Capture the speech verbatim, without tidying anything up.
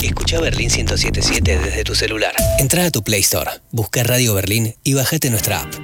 escucha Berlín ciento siete punto siete desde tu celular. Entrá a tu Play Store, busca Radio Berlín y bajate nuestra app.